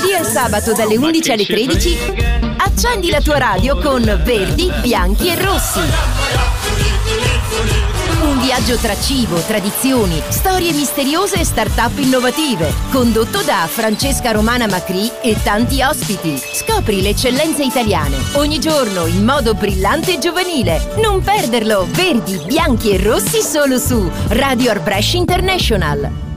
lunedì al sabato dalle 11 alle 13, accendi la tua radio con Verdi, Bianchi e Rossi. Un viaggio tra cibo, tradizioni, storie misteriose e start-up innovative, condotto da Francesca Romana Macri e tanti ospiti. Scopri le eccellenze italiane, ogni giorno in modo brillante e giovanile. Non perderlo, Verdi, Bianchi e Rossi solo su Radio Art Brescia International.